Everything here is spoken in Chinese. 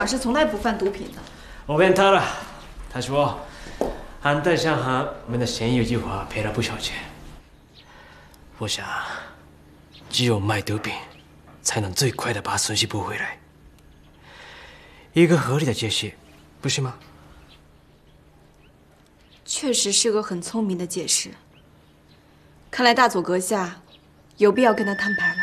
是从来不贩毒品的。 我问他了，他说俺带向行们的闲游计划赔了不少钱。我想，只有卖毒品，才能最快的把损失补回来。一个合理的解释，不是吗？ 确实是个很聪明的解释。看来大佐阁下有必要跟他摊牌了。